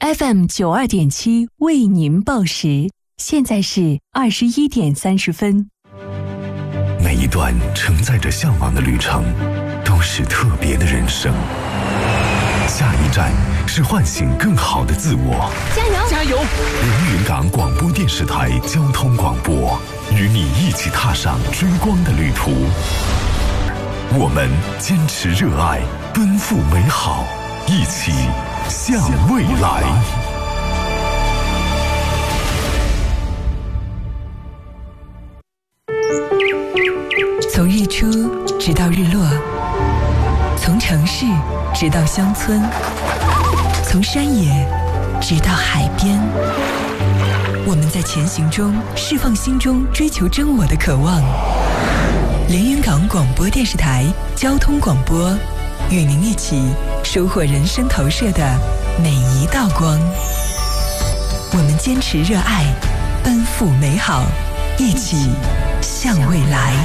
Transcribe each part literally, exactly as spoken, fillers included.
F M 九二点七为您报时，现在是二十一点三十分。 每一段承载着向往的旅程，都是特别的人生。下一站是唤醒更好的自我。 加油！ 加油！ 连云港广播电视台交通广播，与你一起踏上追光的旅途。我们坚持热爱，奔赴美好，一起向未来。 从日出直到日落，从城市直到乡村，从山野直到海边，我们在前行中释放心中追求真我的渴望。连云港广播电视台交通广播，与您一起收获人生投射的每一道光。我们坚持热爱，奔赴美好，一起向未来。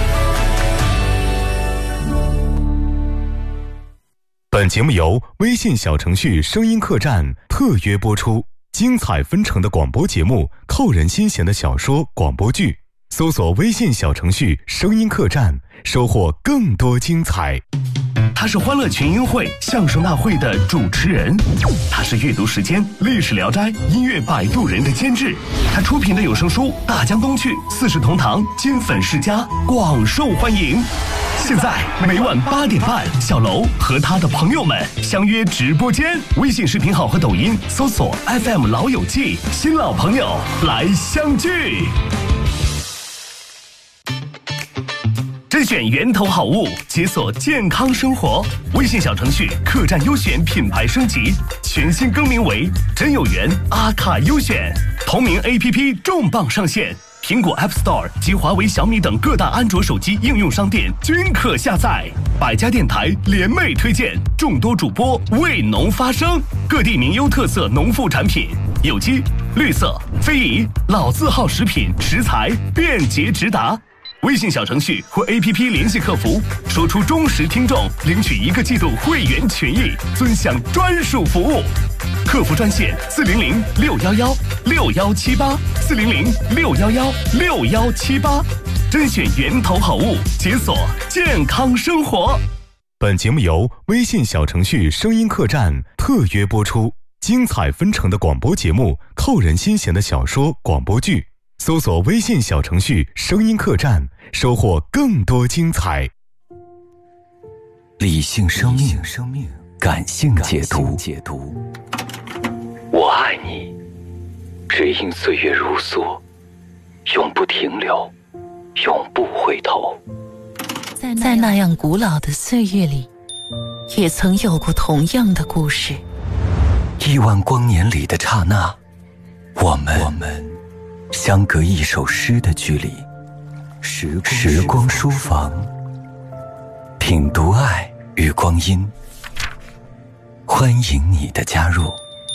本节目由微信小程序声音客栈特约播出，精彩纷呈的广播节目，扣人心弦的小说广播剧，搜索微信小程序声音客栈，收获更多精彩。 他是欢乐群英会相声大会的主持人，他是阅读时间历史聊斋音乐摆渡人的监制，他出品的有声书《大江东去》四世同堂金粉世家广受欢迎。现在每晚八点半，小楼和他的朋友们相约直播间，微信视频号和抖音搜索 F M 老友记，新老朋友来相聚。甄选源头好物，解锁健康生活。微信小程序客栈优选品牌升级，全新更名为真有缘阿卡优选。同名 A P P 重磅上线，苹果 App Store 及华为、小米等各大安卓手机应用商店均可下载。百家电台联袂推荐，众多主播为农发声，各地名优特色农副产品，有机、绿色、非遗、老字号食品食材便捷直达。微信小程序或 A P P 联系客服，说出忠实听众，领取一个季度会员权益，尊享专属服务。客服专线四零零六幺幺六幺七八四零零六幺幺六幺七八，甄选源头好物，解锁健康生活。 本节目由微信小程序声音客栈特约播出，精彩纷呈的广播节目，扣人心弦的小说广播剧。搜索微信小程序声音客栈，收获更多精彩。 理性生命，感性解读。我爱你，只因岁月如梭，永不停留，永不回头。 在那样古老的岁月里，也曾有过同样的故事。 亿万光年里的刹那，我们我们相隔一首诗的距离。时光, 时光书房，品读爱与光阴，欢迎你的加入。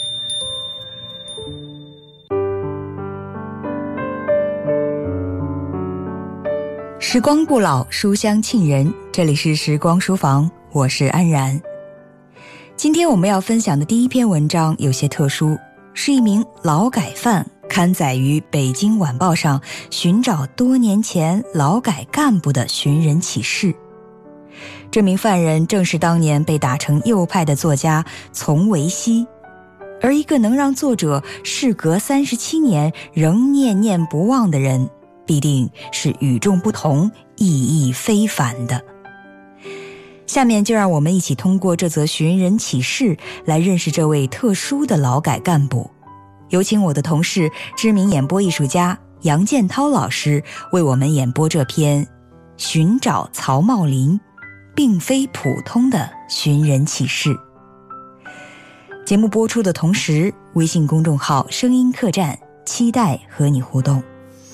时光不老，书香沁人，这里是时光书房，我是安然。今天我们要分享的第一篇文章有些特殊，是一名劳改犯刊载于北京晚报上寻找多年前劳改干部的寻人启事。这名犯人正是当年被打成右派的作家丛维熙，而一个能让作者事隔三十七年仍念念不忘的人，必定是与众不同、意义非凡的。下面就让我们一起通过这则寻人启事来认识这位特殊的劳改干部。有请我的同事、知名演播艺术家杨建涛老师为我们演播这篇《寻找曹茂林，并非普通的寻人启事》。节目播出的同时，微信公众号声音客栈期待和你互动。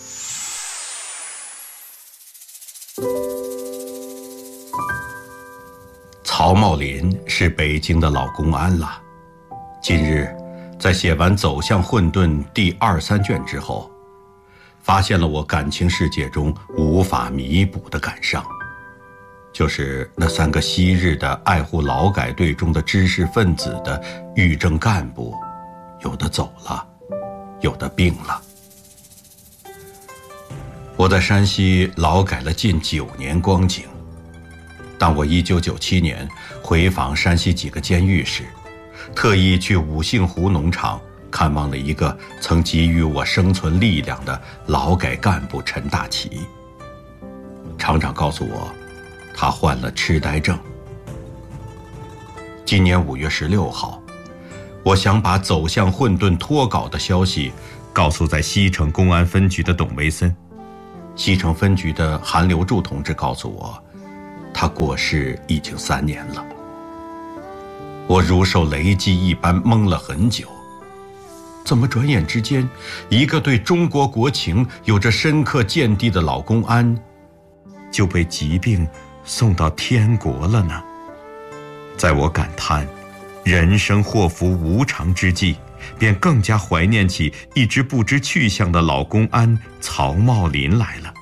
曹茂林是北京的老公安了。今日在写完《走向混沌》第二三卷之后，发现了我感情世界中无法弥补的感伤，就是那三个昔日的爱护劳改队中的知识分子的狱政干部有的走了，有的病了。我在山西劳改了近九年光景。当我一九九七年回访山西几个监狱时，特意去五杏湖农场看望了一个曾给予我生存力量的劳改干部陈大奇。厂长告诉我，他患了痴呆症。今年五月十六号，我想把走向混沌脱稿的消息告诉在西城公安分局的董维森。西城分局的韩留柱同志告诉我，他过世已经三年了。我如受雷击一般懵了很久，怎么转眼之间，一个对中国国情有着深刻见地的老公安，就被疾病送到天国了呢？在我感叹人生祸福无常之际，便更加怀念起一直不知去向的老公安曹茂林来了。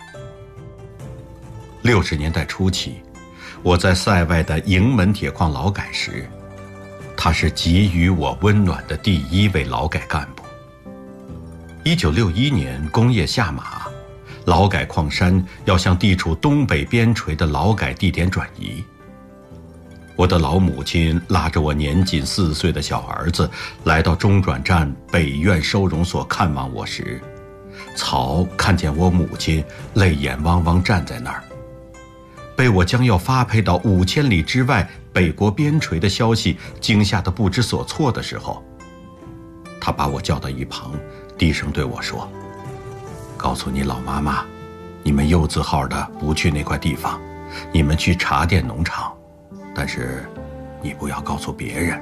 六十年代初期，我在塞外的营门铁矿劳改时，他是给予我温暖的第一位劳改干部。一九六一年工业下马，劳改矿山要向地处东北边陲的劳改地点转移。我的老母亲拉着我年仅四岁的小儿子来到中转站北院收容所看望我时，曹看见我母亲泪眼汪汪站在那儿，被我将要发配到五千里之外北国边陲的消息惊吓得不知所措的时候，他把我叫到一旁，低声对我说：“告诉你老妈妈，你们柚子号的不去那块地方，你们去茶店农场，但是你不要告诉别人。”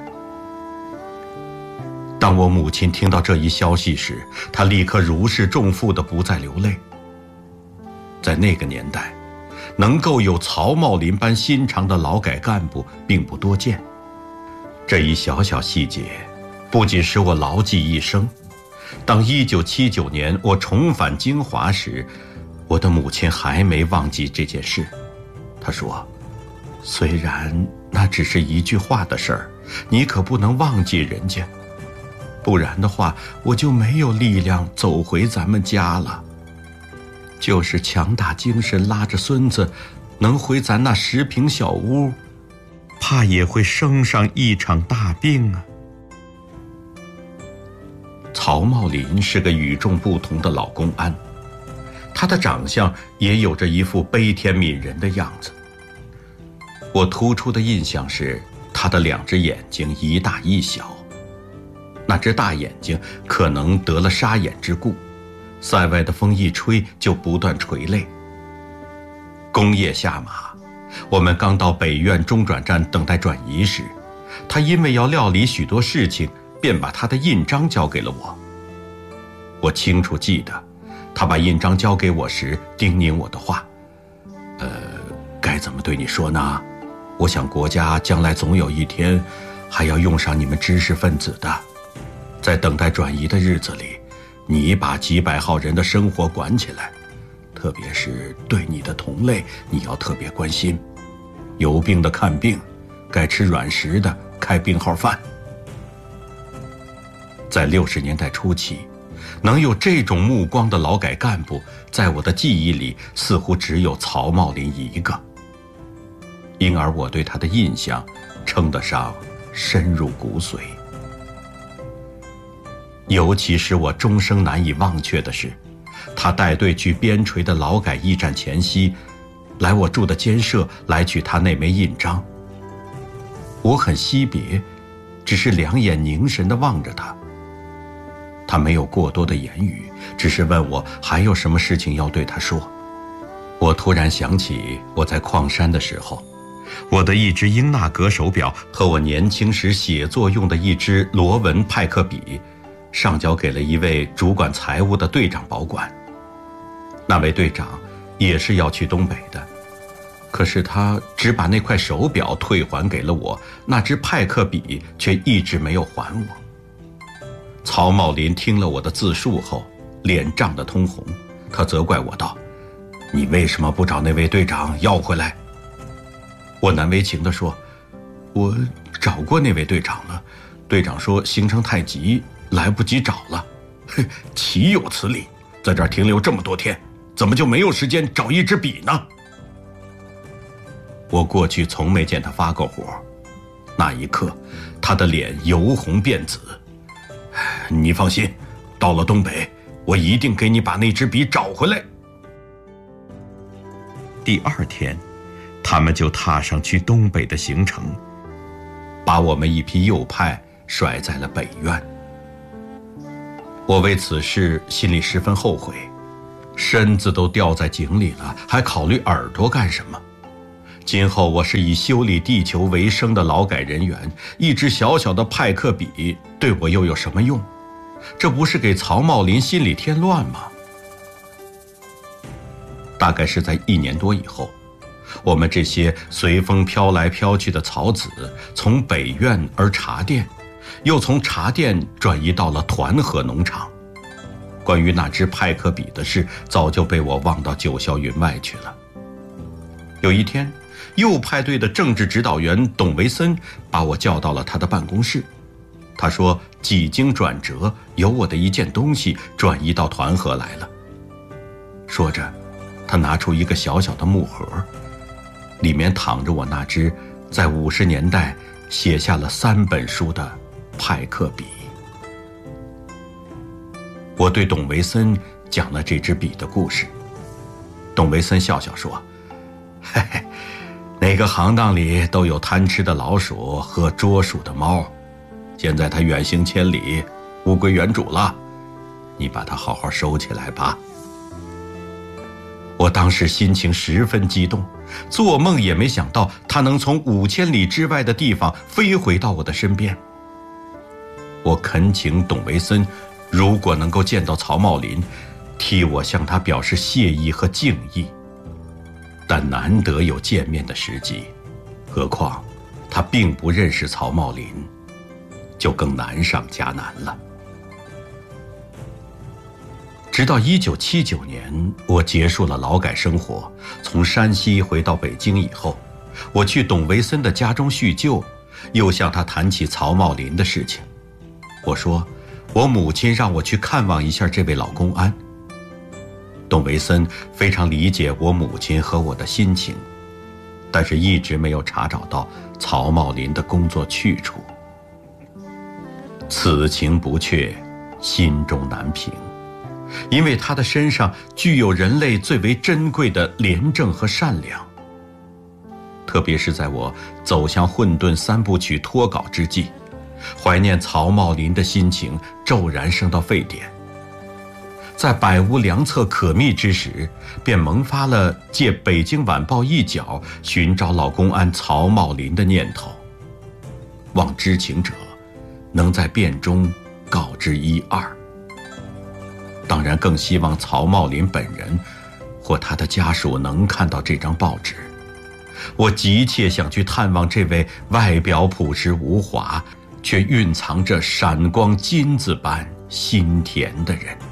当我母亲听到这一消息时，她立刻如释重负地不再流泪。在那个年代，能够有曹茂林般心肠的劳改干部并不多见。这一小小细节不仅使我牢记一生，当一九七九年我重返京华时，我的母亲还没忘记这件事。她说：“虽然那只是一句话的事儿，你可不能忘记人家，不然的话我就没有力量走回咱们家了。就是强大精神拉着孙子能回咱那十平小屋，怕也会生上一场大病啊。”曹茂林是个与众不同的老公安，他的长相也有着一副悲天悯人的样子。我突出的印象是他的两只眼睛一大一小，那只大眼睛可能得了沙眼之故，塞外的风一吹就不断垂泪。工业下马，我们刚到北院中转站等待转移时，他因为要料理许多事情，便把他的印章交给了我。我清楚记得，他把印章交给我时叮咛我的话：“呃，该怎么对你说呢？我想国家将来总有一天，还要用上你们知识分子的。在等待转移的日子里，你把几百号人的生活管起来，特别是对你的同类，你要特别关心。有病的看病，该吃软食的开病号饭。”在六十年代初期，能有这种目光的劳改干部，在我的记忆里似乎只有曹茂林一个，因而我对他的印象称得上深入骨髓。尤其是我终生难以忘却的是，他带队去边陲的劳改驿站前夕，来我住的监舍来取他那枚印章。我很惜别，只是两眼凝神地望着他。他没有过多的言语，只是问我还有什么事情要对他说。我突然想起我在矿山的时候，我的一只英纳格手表和我年轻时写作用的一支罗文派克笔，上交给了一位主管财务的队长保管。那位队长也是要去东北的，可是他只把那块手表退还给了我，那支派克笔却一直没有还我。曹茂林听了我的自述后，脸涨得通红，他责怪我道：“你为什么不找那位队长要回来？”我难为情地说：“我找过那位队长了，队长说行程太急， 来不及找了。嘿，岂有此理！在这儿停留这么多天，怎么就没有时间找一支笔呢？我过去从没见他发过火，那一刻，他的脸由红变紫。你放心，到了东北，我一定给你把那支笔找回来。第二天，他们就踏上去东北的行程，把我们一批右派甩在了北院。我为此事心里十分后悔，身子都掉在井里了，还考虑耳朵干什么？今后我是以修理地球为生的劳改人员，一支小小的派克笔对我又有什么用？这不是给曹茂林心里添乱吗？大概是在一年多以后，我们这些随风飘来飘去的草籽，从北院而茶店，又从茶店转移到了团河农场。关于那支派克笔的事，早就被我忘到九霄云外去了。有一天，右派队的政治指导员董维森把我叫到了他的办公室。他说几经转折，有我的一件东西转移到团河来了。说着，他拿出一个小小的木盒，里面躺着我那支在五十年代写下了三本书的派克笔。我对董维森讲了这支笔的故事。董维森笑笑说：嘿嘿，哪个行当里都有贪吃的老鼠和捉鼠的猫，现在它远行千里，物归原主了，你把它好好收起来吧。我当时心情十分激动，做梦也没想到它能从五千里之外的地方飞回到我的身边。我恳请董维森，如果能够见到曹茂林，替我向他表示谢意和敬意。但难得有见面的时机，何况他并不认识曹茂林，就更难上加难了。直到一九七九年，我结束了劳改生活，从山西回到北京以后，我去董维森的家中叙旧，又向他谈起曹茂林的事情。我说，我母亲让我去看望一下这位老公安。董维森非常理解我母亲和我的心情，但是一直没有查找到曹茂林的工作去处。此情不却，心中难平，因为他的身上具有人类最为珍贵的廉政和善良。特别是在我走向混沌三部曲脱稿之际，怀念曹茂林的心情骤然升到沸点。在百无良策可觅之时，便萌发了借《北京晚报》一角寻找老公安曹茂林的念头，望知情者能在便中告知一二。当然更希望曹茂林本人或他的家属能看到这张报纸。我急切想去探望这位外表朴实无华，却蕴藏着闪光金子般心田的人。